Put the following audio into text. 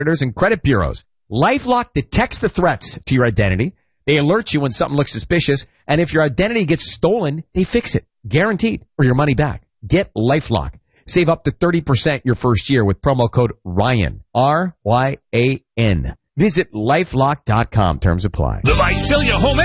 and credit bureaus. LifeLock detects the threats to your identity. They alert you when something looks suspicious, and if your identity gets stolen, they fix it. Guaranteed, or your money back. Get LifeLock. Save up to 30% your first year with promo code RYAN. RYAN. Visit LifeLock.com. Terms apply. The Visalia Home